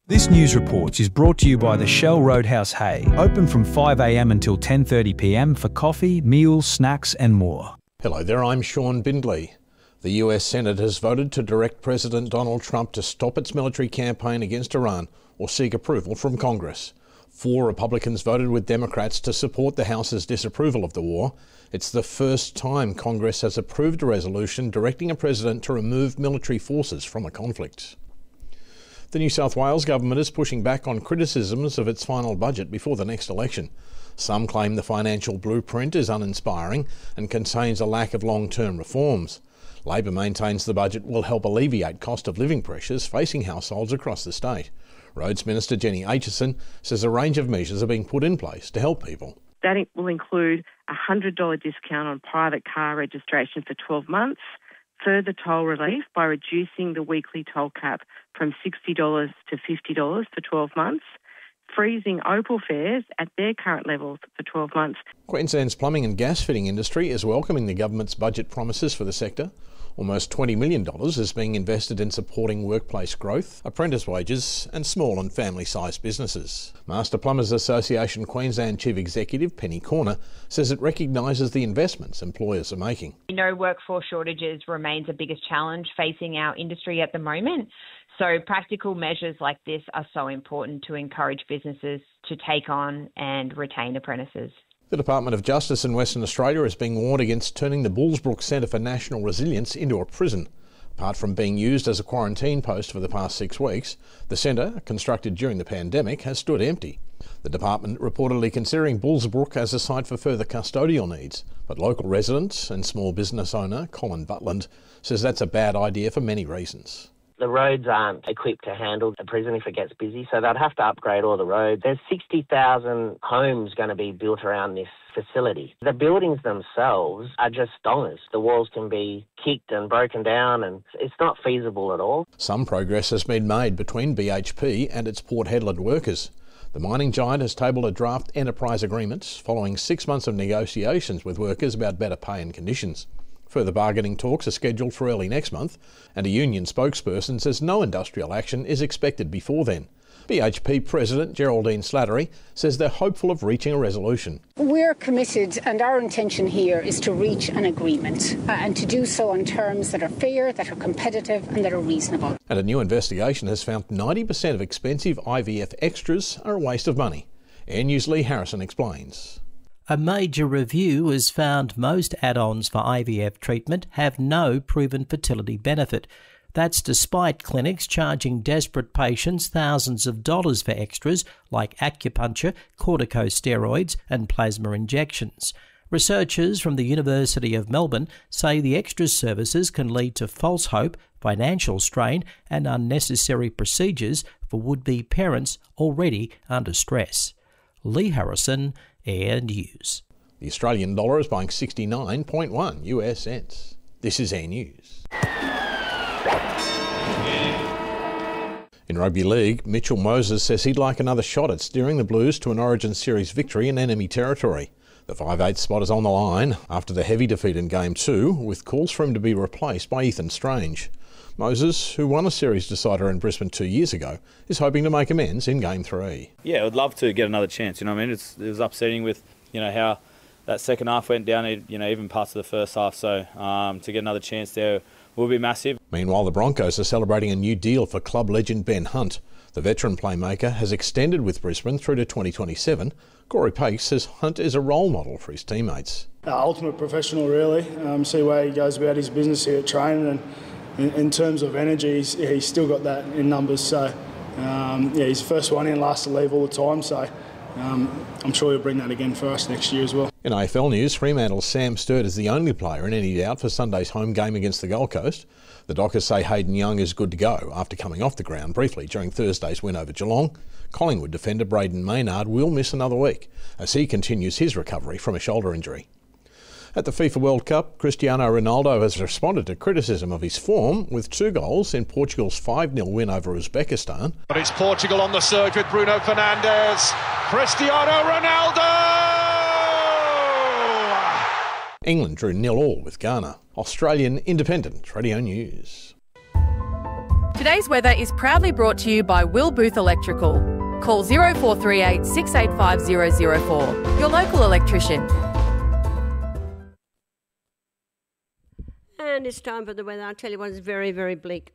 This news report is brought to you by the Shell Roadhouse Hay, open from 5 a.m. until 10:30 p.m. for coffee, meals, snacks and more. Hello there, I'm Sean Bindley. The US Senate has voted to direct President Donald Trump to stop its military campaign against Iran or seek approval from Congress. 4 Republicans voted with Democrats to support the House's disapproval of the war. It's the first time Congress has approved a resolution directing a president to remove military forces from a conflict. The New South Wales government is pushing back on criticisms of its final budget before the next election. Some claim the financial blueprint is uninspiring and contains a lack of long-term reforms. Labor maintains the budget will help alleviate cost of living pressures facing households across the state. Roads Minister Jenny Aitchison says a range of measures are being put in place to help people. That will include a $100 discount on private car registration for 12 months, further toll relief by reducing the weekly toll cap from $60 to $50 for 12 months, freezing Opal fares at their current levels for 12 months. Queensland's plumbing and gas fitting industry is welcoming the government's budget promises for the sector. Almost $20 million is being invested in supporting workplace growth, apprentice wages and small and family-sized businesses. Master Plumbers Association Queensland Chief Executive Penny Corner says it recognises the investments employers are making. We know workforce shortages remains the biggest challenge facing our industry at the moment. So practical measures like this are so important to encourage businesses to take on and retain apprentices. The Department of Justice in Western Australia is being warned against turning the Bullsbrook Centre for National Resilience into a prison. Apart from being used as a quarantine post for the past 6 weeks, the centre, constructed during the pandemic, has stood empty. The department reportedly considering Bullsbrook as a site for further custodial needs, but local residents and small business owner Colin Butland says that's a bad idea for many reasons. The roads aren't equipped to handle a prison if it gets busy, so they'd have to upgrade all the roads. There's 60,000 homes going to be built around this facility. The buildings themselves are just stoners. The walls can be kicked and broken down, and it's not feasible at all. Some progress has been made between BHP and its Port Hedland workers. The mining giant has tabled a draft enterprise agreement following 6 months of negotiations with workers about better pay and conditions. Further bargaining talks are scheduled for early next month, and a union spokesperson says no industrial action is expected before then. BHP President Geraldine Slattery says they're hopeful of reaching a resolution. We're committed, and our intention here is to reach an agreement and to do so on terms that are fair, that are competitive and that are reasonable. And a new investigation has found 90% of expensive IVF extras are a waste of money. Air News' Lee Harrison explains. A major review has found most add-ons for IVF treatment have no proven fertility benefit. That's despite clinics charging desperate patients thousands of dollars for extras like acupuncture, corticosteroids and plasma injections. Researchers from the University of Melbourne say the extra services can lead to false hope, financial strain and unnecessary procedures for would-be parents already under stress. Lee Harrison, Air News. The Australian dollar is buying 69.1 US cents. This is Air News. In rugby league, Mitchell Moses says he'd like another shot at steering the Blues to an Origin Series victory in enemy territory. The 5'8" spot is on the line after the heavy defeat in Game 2, with calls for him to be replaced by Ethan Strange. Moses, who won a series decider in Brisbane 2 years ago, is hoping to make amends in Game 3. Yeah, I'd love to get another chance, you know what I mean? It was upsetting with, how that second half went down, even parts of the first half, so to get another chance there will be massive. Meanwhile, the Broncos are celebrating a new deal for club legend Ben Hunt. The veteran playmaker has extended with Brisbane through to 2027. Corey Pace says Hunt is a role model for his teammates. Ultimate professional, really. See where he goes about his business here at training, and in terms of energy, he's still got that in numbers. So, he's the first one in, last to leave all the time. So, I'm sure he'll bring that again for us next year as well. In AFL news, Fremantle's Sam Sturt is the only player in any doubt for Sunday's home game against the Gold Coast. The Dockers say Hayden Young is good to go after coming off the ground briefly during Thursday's win over Geelong. Collingwood defender Braden Maynard will miss another week as he continues his recovery from a shoulder injury. At the FIFA World Cup, Cristiano Ronaldo has responded to criticism of his form with 2 goals in Portugal's 5-0 win over Uzbekistan. But it's Portugal on the surge with Bruno Fernandes. Cristiano Ronaldo! England drew 0-0 with Ghana. Australian Independent Radio News. Today's weather is proudly brought to you by Will Booth Electrical. Call 0438 685 004. Your local electrician. And it's time for the weather. I'll tell you what, it's very, very bleak.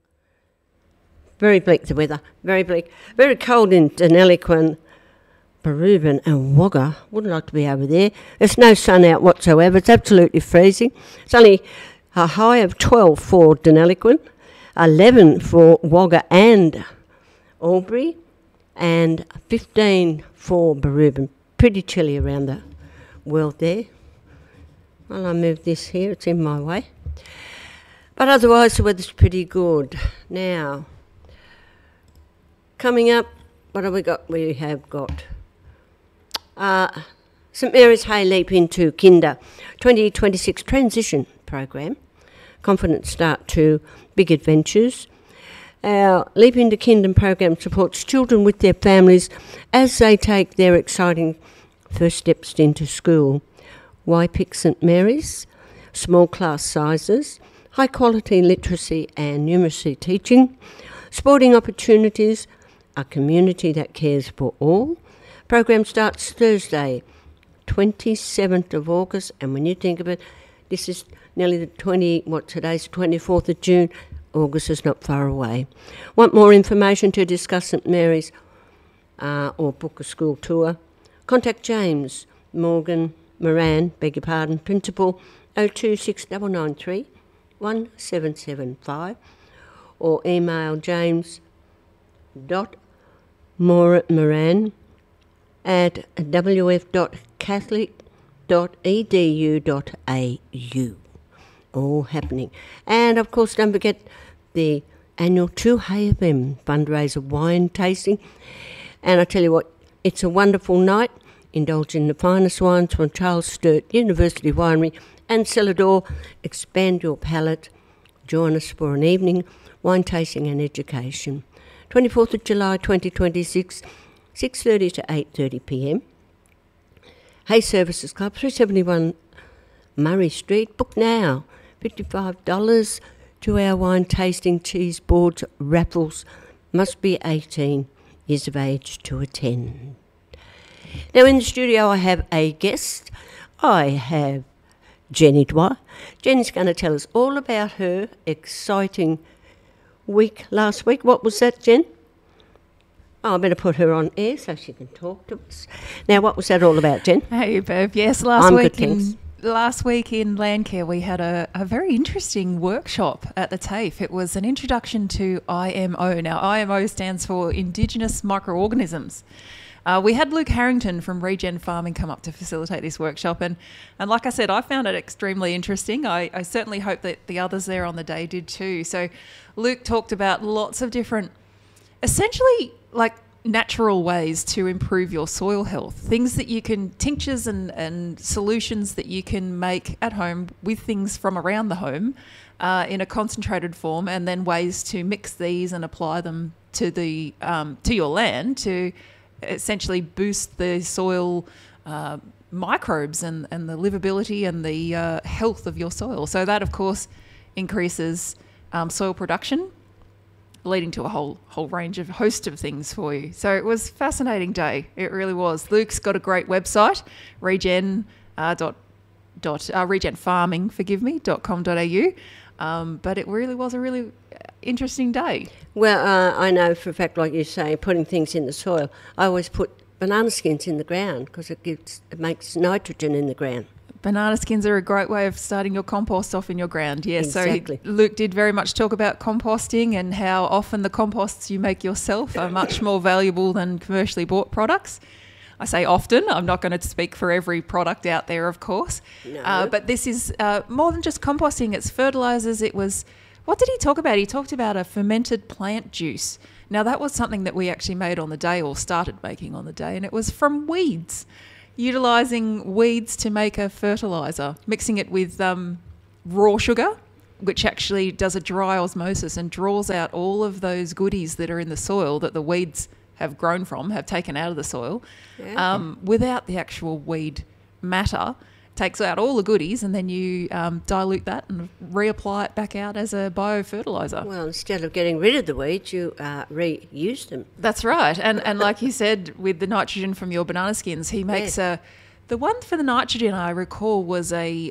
Very bleak, the weather. Very bleak. Very cold in Deniliquin, Barubin and Wagga. Wouldn't like to be over there. There's no sun out whatsoever. It's absolutely freezing. It's only a high of 12 for Deniliquin, 11 for Wagga and Albury, and 15 for Barubin. Pretty chilly around the world there. Well, I move this here. It's in my way. But otherwise, the weather's pretty good. Now, coming up, what have we got? We have got St Mary's Hay Leap into Kinder 2026 Transition Program. Confident start to big adventures. Our Leap into Kinder program supports children with their families as they take their exciting first steps into school. Why pick St Mary's? Small class sizes, high quality literacy and numeracy teaching, sporting opportunities, a community that cares for all. Program starts Thursday, 27th of August, and when you think of it, this is nearly today's 24th of June. August is not far away. Want more information to discuss St Mary's or book a school tour? Contact James Moran, Principal, 026 1775, or email james.moran@wf.catholic.edu.au. All happening. And of course, don't forget the annual 2HFM fundraiser wine tasting. And I tell you what, it's a wonderful night. Indulge in the finest wines from Charles Sturt University Winery and Celador. Expand your palate. Join us for an evening wine tasting and education. 24th of July 2026, 6:30 to 8:30 p.m. Hay Services Club, 371 Murray Street. Book now. $55. 2-hour wine tasting, cheese boards, raffles. Must be 18 years of age to attend. Now in the studio I have a guest. I have Jenny Dwyer. Jenny's going to tell us all about her exciting week last week. What was that, Jen? Oh, I better put her on air so she can talk to us. Now, what was that all about, Jen? Hey, Bev. Yes, last week in Landcare we had a very interesting workshop at the TAFE. It was an introduction to IMO. Now, IMO stands for Indigenous Microorganisms. We had Luke Harrington from Regen Farming come up to facilitate this workshop, and like I said, I found it extremely interesting. I certainly hope that the others there on the day did too. So Luke talked about lots of different, essentially like natural ways to improve your soil health, things that you can, tinctures and solutions that you can make at home with things from around the home in a concentrated form, and then ways to mix these and apply them to the to your land to essentially boost the soil microbes and the livability and the health of your soil. So that, of course, increases soil production, leading to a whole host of things for you. So it was a fascinating day. It really was. Luke's got a great website, regenfarming.com.au. But it really was a really interesting day. Well, I know for a fact, like you say, putting things in the soil, I always put banana skins in the ground because it makes nitrogen in the ground. Banana skins are a great way of starting your compost off in your ground. Yes, exactly. So Luke did very much talk about composting and how often the composts you make yourself are much more valuable than commercially bought products. I say often. I'm not going to speak for every product out there, of course. No. But this is more than just composting. It's fertilisers. It was, what did he talk about? He talked about a fermented plant juice. Now, that was something that we actually made on the day, or started making on the day, and it was from weeds. Utilising weeds to make a fertiliser, mixing it with raw sugar, which actually does a dry osmosis and draws out all of those goodies that are in the soil that the weeds have grown from, have taken out of the soil, without the actual weed matter, takes out all the goodies, and then you dilute that and reapply it back out as a biofertiliser. Well, instead of getting rid of the weeds, you reuse them. That's right. And like you said, with the nitrogen from your banana skins, he makes the one for the nitrogen I recall was a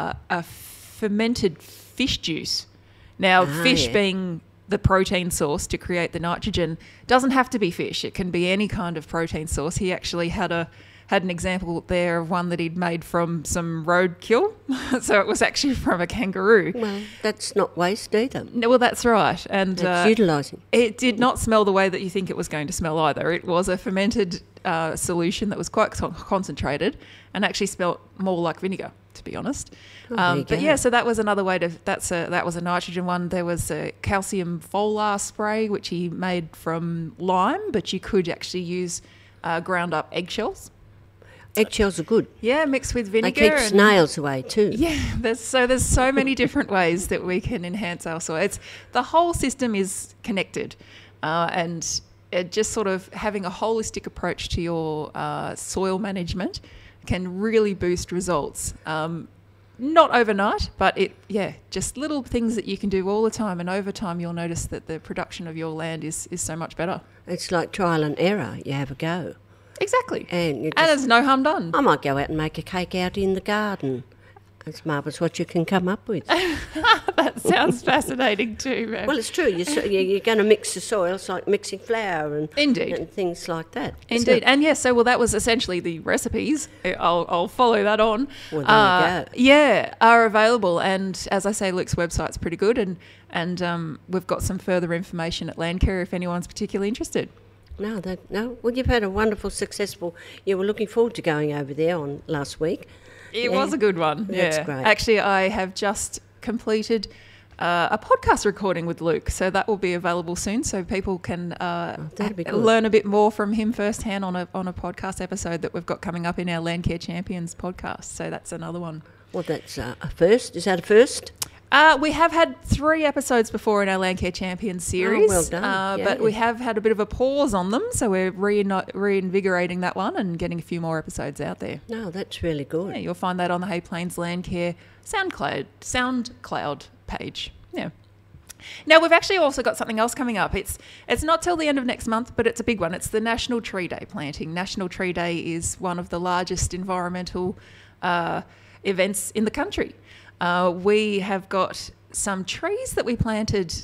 fermented fish juice. Now, fish being the protein source to create the nitrogen doesn't have to be fish. It can be any kind of protein source. He actually had an example there of one that he'd made from some roadkill. So it was actually from a kangaroo. Well, that's not waste either. No, well, that's right. And it's utilising. It did not smell the way that you think it was going to smell either. It was a fermented solution that was quite concentrated and actually smelled more like vinegar, to be honest. But yeah, so that was another way that was a nitrogen one. There was a calcium folar spray, which he made from lime, but you could actually use ground up eggshells. Eggshells are good. Yeah, mixed with vinegar. They keep snails away too. Yeah, there's so many different ways that we can enhance our soil. The whole system is connected, and just sort of having a holistic approach to your soil management can really boost results. Not overnight, but just little things that you can do all the time, and over time you'll notice that the production of your land is so much better. It's like trial and error. You have a go. Exactly. And there's no harm done. I might go out and make a cake out in the garden. It's marvellous what you can come up with. That sounds fascinating too, man. Well, it's true. You're going to mix the soil. It's like mixing flour and things like that. Indeed. And that was essentially the recipes. I'll follow that on. Well, there you go. Yeah, are available. And as I say, Luke's website's pretty good. And we've got some further information at Landcare if anyone's particularly interested. No. Well, you've had a wonderful, successful... You were looking forward to going over there on last week. It was a good one. That's great. Actually, I have just completed a podcast recording with Luke, so that will be available soon, so people can learn a bit more from him firsthand on a podcast episode that we've got coming up in our Landcare Champions podcast. So that's another one. Well, that's a first. Is that a first? We have had 3 episodes before in our Landcare Champions series. Oh, well done. But we have had a bit of a pause on them, so we're reinvigorating that one and getting a few more episodes out there. No, that's really good. Yeah, you'll find that on the Hay Plains Landcare SoundCloud page. Yeah. Now, we've actually also got something else coming up. It's not till the end of next month, but it's a big one. It's the National Tree Day planting. National Tree Day is one of the largest environmental events in the country. We have got some trees that we planted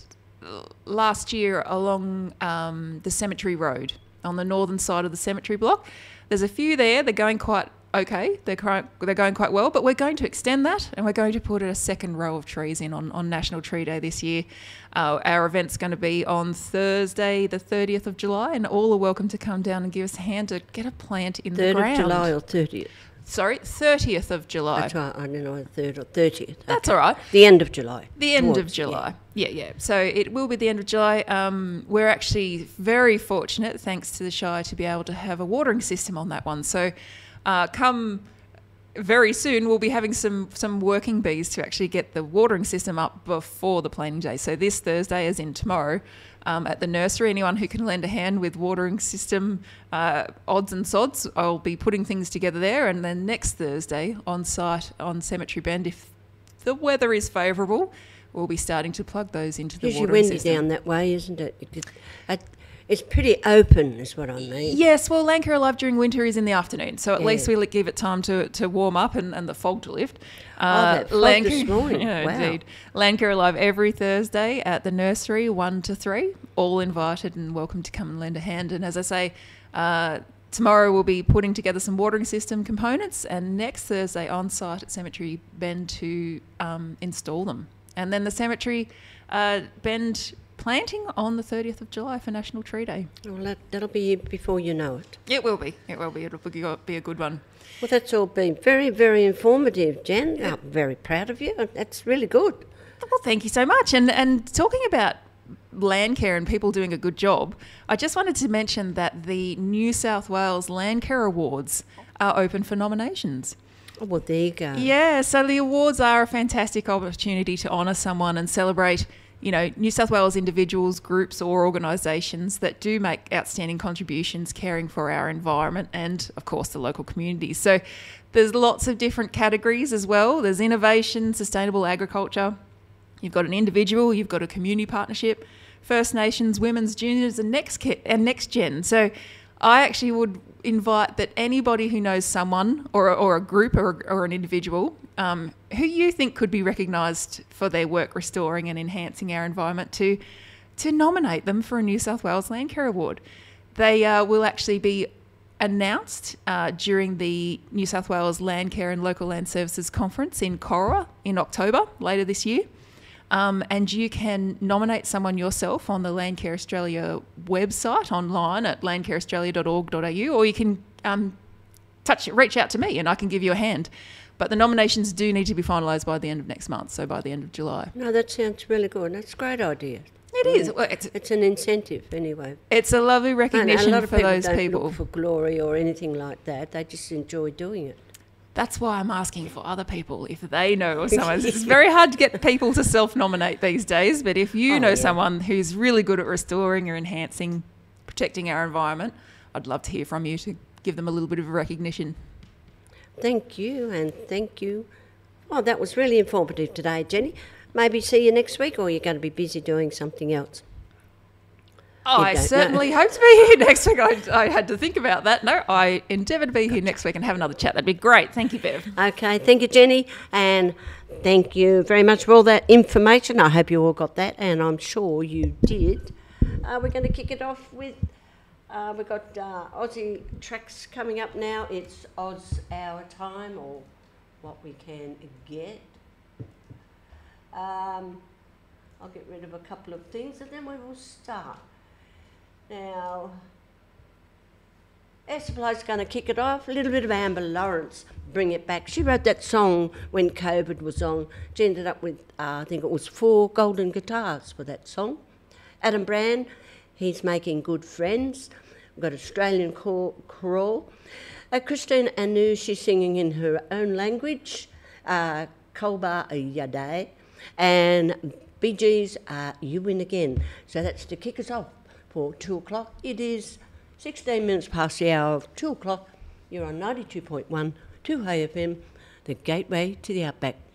last year along the Cemetery Road on the northern side of the cemetery block. There's a few there. They're going quite okay. They're going quite well, but we're going to extend that and we're going to put a second row of trees in on National Tree Day this year. Our event's going to be on Thursday, the 30th of July, and all are welcome to come down and give us a hand to get a plant in the ground. 3rd of July or 30th? Sorry, 30th of July. That's right. I don't know, 3rd or 30th. That's all right. The end of July. The end of July. Yeah. So it will be the end of July. We're actually very fortunate, thanks to the Shire, to be able to have a watering system on that one. So come very soon, we'll be having some working bees to actually get the watering system up before the planting day. So this Thursday, as in tomorrow, at the nursery, anyone who can lend a hand with watering system odds and sods, I'll be putting things together there. And then next Thursday on site on Cemetery Bend, if the weather is favourable, we'll be starting to plug those into the watering system. It's usually windy down that way, isn't it? It's pretty open, is what I mean. Yes, well, Landcare Alive during winter is in the afternoon, so at least we'll give it time to warm up and the fog to lift. That fog this morning. Yeah, wow. Indeed. Landcare Alive every Thursday at the nursery, 1 to 3. All invited and welcome to come and lend a hand. And as I say, tomorrow we'll be putting together some watering system components, and next Thursday on site at Cemetery Bend to install them. And then the Cemetery Bend planting on the 30th of July for National Tree Day. Well, that'll be before you know it. It will be. It'll be a good one. Well, that's all been very, very informative, Jen. Yeah. I'm very proud of you. That's really good. Well, thank you so much. And talking about Landcare and people doing a good job, I just wanted to mention that the New South Wales Landcare Awards are open for nominations. Oh, well, there you go. Yeah, so the awards are a fantastic opportunity to honour someone and celebrate, New South Wales individuals, groups or organisations that do make outstanding contributions caring for our environment and, of course, the local communities. So There's lots of different categories as well. There's innovation, sustainable agriculture. You've got an individual, you've got a community partnership, First Nations, women's, juniors, and next gen. So I actually would invite that anybody who knows someone or a group or an individual who you think could be recognised for their work restoring and enhancing our environment to nominate them for a New South Wales Landcare Award. They will actually be announced during the New South Wales Landcare and Local Land Services Conference in Corowa in October, later this year. And you can nominate someone yourself on the Landcare Australia website online at landcareaustralia.org.au, or you can reach out to me and I can give you a hand. But the nominations do need to be finalised by the end of next month, so by the end of July. No, that sounds really good. That's a great idea. It is. Well, it's an incentive anyway. It's a lovely recognition for those don't people. Look for glory or anything like that. They just enjoy doing it. That's why I'm asking for other people if they know someone. It's very hard to get people to self-nominate these days, but if you know someone who's really good at restoring or enhancing, protecting our environment, I'd love to hear from you to give them a little bit of a recognition. Thank you, and thank you. Well, that was really informative today, Jenny. Maybe see you next week, or you're going to be busy doing something else? Oh, I certainly hope to be here next week. I had to think about that. No, I endeavour to be here next week and have another chat. That'd be great. Thank you, Bev. Okay, thank you, Jenny, and thank you very much for all that information. I hope you all got that, and I'm sure you did. We're going to kick it off with, we've got Aussie tracks coming up now. It's Oz Our Time, or what we can get. I'll get rid of a couple of things and then we will start. Now, Air Supply's going to kick it off. A little bit of Amber Lawrence, Bring It Back. She wrote that song when COVID was on. She ended up with, I think it was 4 golden guitars for that song. Adam Brand, he's making good friends. We've got Australian choral. Christine Anu, she's singing in her own language. Kolba Yadai. And Bee Gees, You Win Again. So that's to kick us off for 2 o'clock. It is 16 minutes past the hour of 2 o'clock. You're on 92.1 2 FM, the gateway to the outback.